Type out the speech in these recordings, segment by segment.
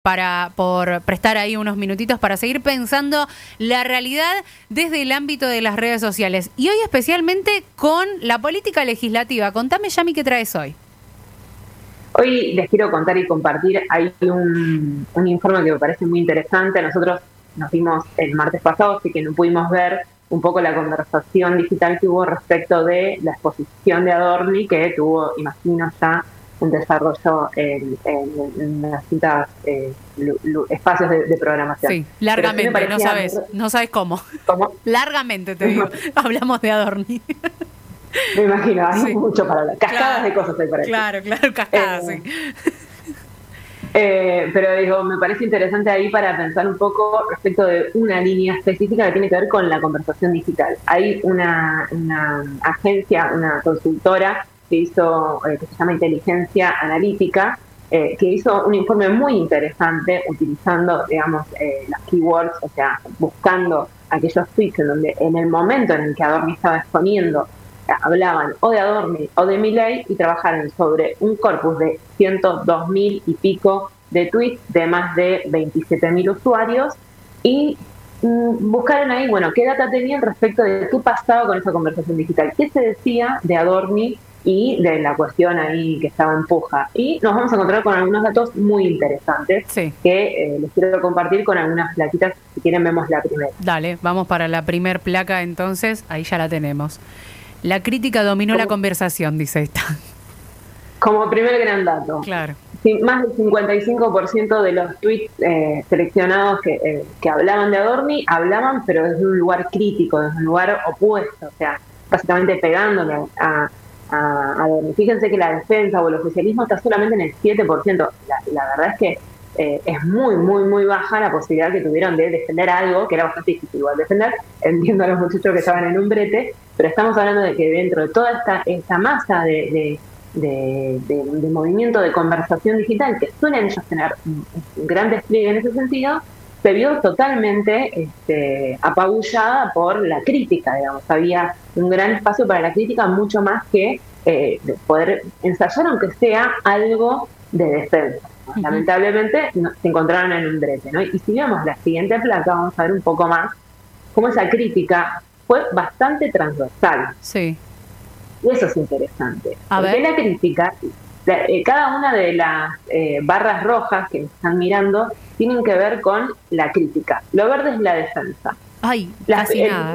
por prestar ahí unos minutitos para seguir pensando la realidad desde el ámbito de las redes sociales. Y hoy especialmente con la política legislativa. Contame, Yami, ¿qué traes hoy? Hoy les quiero contar y compartir, hay un informe que me parece muy interesante. Nosotros nos vimos el martes pasado, así que no pudimos ver un poco la conversación digital que hubo respecto de la exposición de Adorni, que tuvo, imagino, ya un desarrollo en las distintas espacios de programación. Sí, largamente, no sabes cómo. ¿Cómo? Largamente, te digo, hablamos de Adorni. Me imagino, hay mucho para hablar. Cascadas de cosas hay para eso. Claro, cascadas, sí. Pero digo, me parece interesante ahí para pensar un poco respecto de una línea específica que tiene que ver con la conversación digital. Hay una agencia, una consultora que hizo, que se llama Inteligencia Analítica, que hizo un informe muy interesante utilizando, digamos, las keywords, o sea, buscando aquellos tweets en donde en el momento en el que Adorni estaba exponiendo hablaban o de Adorni o de Milei, y trabajaron sobre un corpus de 102.000 y pico de tweets de más de 27.000 usuarios y buscaron ahí, bueno, qué data tenían respecto de qué pasaba con esa conversación digital, qué se decía de Adorni y de la cuestión ahí que estaba en puja. Y nos vamos a encontrar con algunos datos muy interesantes, sí, que les quiero compartir con algunas plaquitas. Si quieren, vemos la primera. Dale, vamos para la primer placa entonces, ahí ya la tenemos. La crítica dominó la conversación, dice esta. Como primer gran dato. Claro. Sí, más del 55% de los tweets seleccionados que hablaban de Adorni, hablaban, pero desde un lugar crítico, desde un lugar opuesto, o sea, básicamente pegándole a Adorni. Fíjense que la defensa o el oficialismo está solamente en el 7%. La verdad es que es muy, muy, muy baja la posibilidad que tuvieron de defender algo que era bastante difícil igual defender. Entiendo a los muchachos que estaban en un brete, pero estamos hablando de que dentro de toda esta masa de movimiento de conversación digital, que suelen ellos tener un gran despliegue en ese sentido, se vio totalmente apabullada por la crítica, digamos. Había un gran espacio para la crítica, mucho más que de poder ensayar, aunque sea algo de defensa. Uh-huh. Lamentablemente se encontraron en un brete, ¿no? Y si vemos la siguiente placa, vamos a ver un poco más cómo esa crítica fue bastante transversal. Sí. Y eso es interesante. Porque la crítica, cada una de las barras rojas que están mirando tienen que ver con la crítica. Lo verde es la defensa. Ay, casi nada.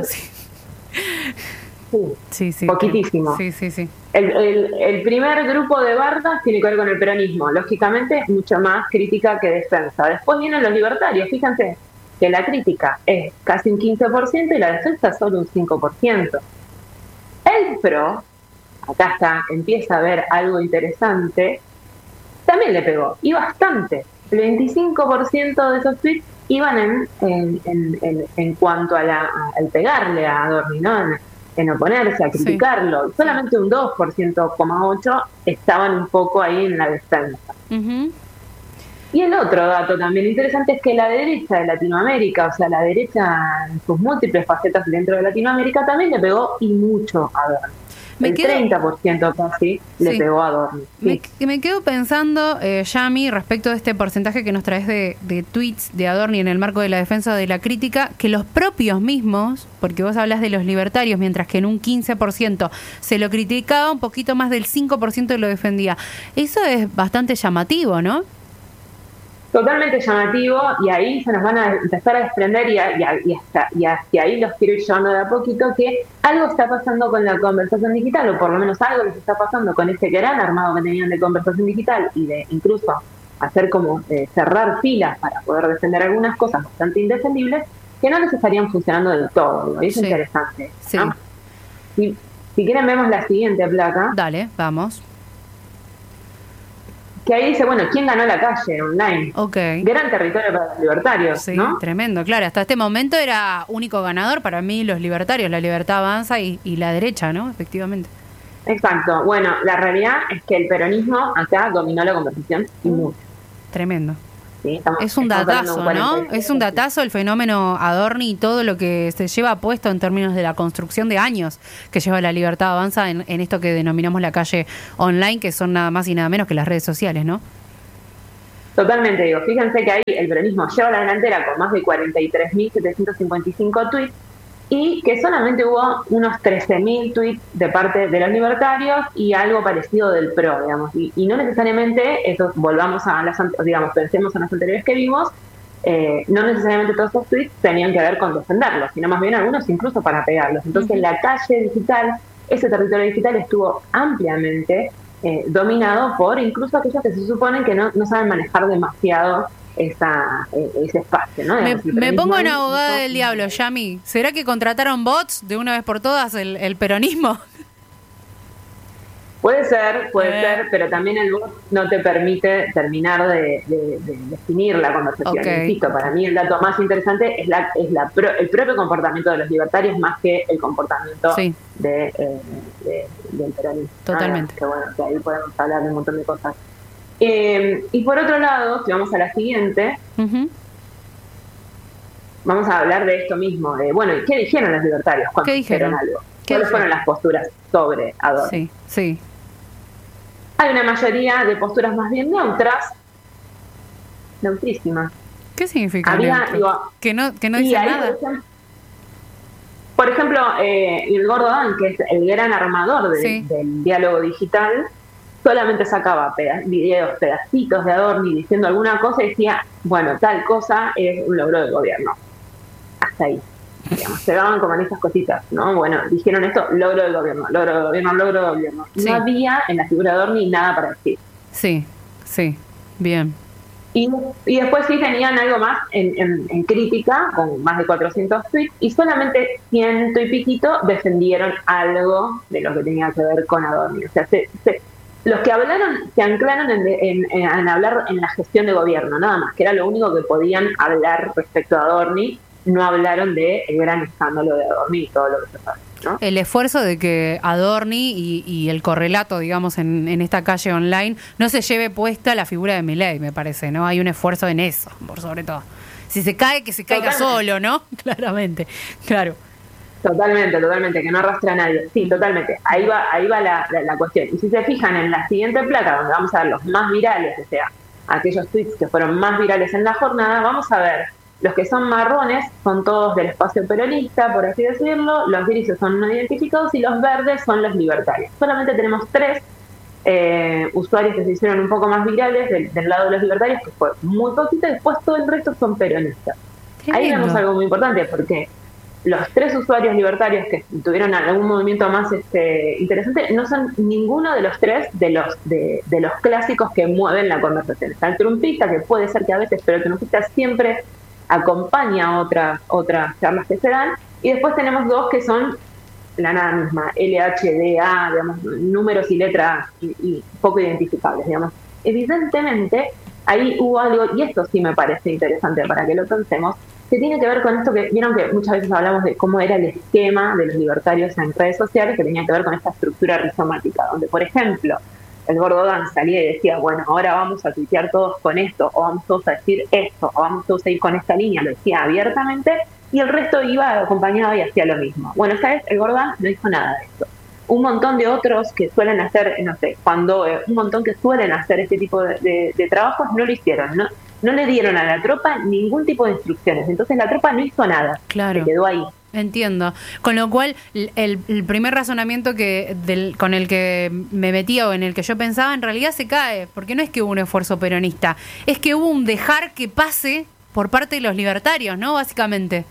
Sí, poquitísimo. Sí. El primer grupo de barras tiene que ver con el peronismo. Lógicamente, mucho más crítica que defensa. Después vienen los libertarios. Fíjense que la crítica es casi un 15% y la defensa solo un 5%. El PRO, acá empieza a ver algo interesante, también le pegó, y bastante. El 25% de esos tweets iban en cuanto al pegarle a Adorni, ¿no? En oponerse, a criticarlo. Sí. Solamente un 2,8% estaban un poco ahí en la defensa. Uh-huh. Y el otro dato también interesante es que la derecha de Latinoamérica, o sea, la derecha en sus múltiples facetas dentro de Latinoamérica, también le pegó, y mucho, a Adorni. El 30% casi le pegó a Adorni. Sí. Me quedo pensando, Yami, respecto de este porcentaje que nos traes de tweets de Adorni en el marco de la defensa de la crítica, que los propios mismos, porque vos hablas de los libertarios, mientras que en un 15% se lo criticaba, un poquito más del 5% lo defendía. Eso es bastante llamativo, ¿no? Totalmente llamativo, y ahí se nos van a empezar a desprender y hacia ahí los quiero ir llevando de a poquito, que algo está pasando con la conversación digital, o por lo menos algo les está pasando con ese gran armado que tenían de conversación digital y de incluso hacer como cerrar filas para poder defender algunas cosas bastante indefendibles, que no les estarían funcionando del todo, y es interesante, ¿no? Sí. Si quieren vemos la siguiente placa. Dale, vamos. Que ahí dice, bueno, ¿quién ganó la calle online? Okay. Gran territorio para los libertarios, sí, ¿no? Tremendo, claro. Hasta este momento era único ganador para mí los libertarios, la Libertad Avanza y la derecha, ¿no? Efectivamente. Exacto. Bueno, la realidad es que el peronismo acá dominó la conversación y mucho. Tremendo. Sí, es un datazo, ¿no? Es un datazo el fenómeno Adorni y todo lo que se lleva puesto en términos de la construcción de años que lleva la Libertad Avanza en esto que denominamos la calle online, que son nada más y nada menos que las redes sociales, ¿no? Totalmente, digo, fíjense que ahí el peronismo lleva la delantera con más de 43.755 tweets y que solamente hubo unos 13.000 tweets de parte de los libertarios y algo parecido del PRO, digamos. Y no necesariamente, eso, volvamos a las, digamos, pensemos en las anteriores que vimos, no necesariamente todos esos tweets tenían que ver con defenderlos, sino más bien algunos incluso para pegarlos. Entonces la calle digital, ese territorio digital estuvo ampliamente dominado por incluso aquellos que se suponen que no saben manejar demasiado ese espacio, ¿no? Me pongo en abogada del diablo, Yami. ¿Será que contrataron bots de una vez por todas el peronismo? Puede ser, pero también el bot no te permite terminar de definir la conversación. Okay. Insisto, para mí el dato más interesante es el propio comportamiento de los libertarios más que el comportamiento del peronismo. Totalmente. Que bueno, que ahí podemos hablar de un montón de cosas. Y por otro lado, si vamos a la siguiente, vamos a hablar de esto mismo, de, bueno, ¿qué dijeron los libertarios cuando dijeron algo? ¿Cuáles fueron las posturas sobre Adorni? Sí. Hay una mayoría de posturas más bien neutrísimas. ¿Qué significa digo, que no dice nada? Por ejemplo, el Gordo Dan, que es el gran armador del diálogo digital, solamente sacaba videos, pedacitos de Adorni diciendo alguna cosa y decía, bueno, tal cosa es un logro del gobierno. Hasta ahí. Digamos, se daban como en esas cositas, ¿no? Bueno, dijeron esto, logro del gobierno, logro del gobierno, logro del gobierno. No había en la figura de Adorni nada para decir. Sí, bien. Y después sí tenían algo más en crítica, con más de 400 tweets, y solamente 100 y piquito defendieron algo de lo que tenía que ver con Adorni. O sea, los que hablaron se anclaron en hablar en la gestión de gobierno, nada más, que era lo único que podían hablar respecto a Adorni. No hablaron del gran escándalo de Adorni y todo lo que se sabe, ¿no? El esfuerzo de que Adorni y el correlato, digamos, en esta calle online, no se lleve puesta la figura de Milei, me parece, ¿no? Hay un esfuerzo en eso, por sobre todo. Si se cae, que se caiga solo, ¿no? Claramente, claro. Totalmente, que no arrastra a nadie. Sí, totalmente. Ahí va la cuestión. Y si se fijan en la siguiente placa, donde vamos a ver los más virales, o sea, aquellos tweets que fueron más virales en la jornada, vamos a ver los que son marrones son todos del espacio peronista, por así decirlo, los grises son no identificados y los verdes son los libertarios. Solamente tenemos 3 usuarios que se hicieron un poco más virales del lado de los libertarios, que fue muy poquito, y después todo el resto son peronistas. Ahí vemos algo muy importante, porque los 3 usuarios libertarios que tuvieron algún movimiento más interesante no son ninguno de los 3 de los clásicos que mueven la conversación. Está el trumpista, que puede ser que a veces, pero el trumpista siempre acompaña otras charlas que se dan, y después tenemos 2 que son la nada misma, LHDA, digamos, números y letras y poco identificables, digamos. Evidentemente, ahí hubo algo, y esto sí me parece interesante para que lo pensemos, que tiene que ver con esto que vieron que muchas veces hablamos de cómo era el esquema de los libertarios en redes sociales, que tenía que ver con esta estructura rizomática, donde, por ejemplo, el Gordo Dan salía y decía, bueno, ahora vamos a tuitear todos con esto, o vamos todos a decir esto, o vamos todos a ir con esta línea, lo decía abiertamente, y el resto iba acompañado y hacía lo mismo. Bueno, esta vez el Gordo Dan no hizo nada de esto. Un montón de otros que suelen hacer, un montón que suelen hacer este tipo de trabajos no lo hicieron, no le dieron a la tropa ningún tipo de instrucciones, entonces la tropa no hizo nada, claro. Se quedó ahí. Entiendo. Con lo cual, el primer razonamiento con el que me metía o en el que yo pensaba, en realidad se cae, porque no es que hubo un esfuerzo peronista, es que hubo un dejar que pase por parte de los libertarios, ¿no? Básicamente.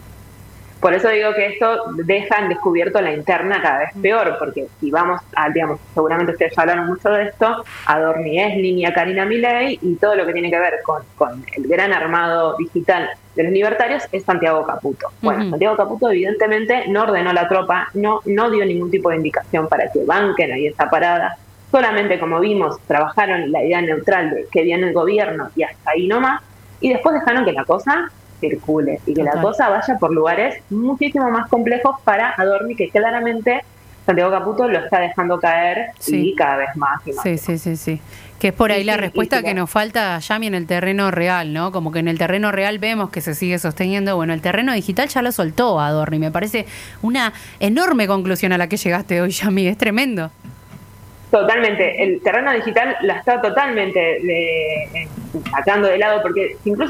Por eso digo que esto deja en descubierto la interna cada vez peor, porque si vamos a, digamos, seguramente ustedes ya hablaron mucho de esto, Adorni es línea Karina Milei, y todo lo que tiene que ver con el gran armado digital de los libertarios es Santiago Caputo. Bueno, Santiago Caputo evidentemente no ordenó a la tropa, no dio ningún tipo de indicación para que banquen ahí esta parada, solamente, como vimos, trabajaron la idea neutral de que viene el gobierno y hasta ahí nomás, y después dejaron que la cosa circule y que la cosa vaya por lugares muchísimo más complejos para Adorni, que claramente Santiago Caputo lo está dejando caer y cada vez más y más. Sí. Que es por ahí la respuesta que nos falta, Yami, en el terreno real, ¿no? Como que en el terreno real vemos que se sigue sosteniendo. Bueno, el terreno digital ya lo soltó Adorni. Me parece una enorme conclusión a la que llegaste hoy, Yami. Es tremendo. Totalmente, el terreno digital la está totalmente sacando de lado, porque incluso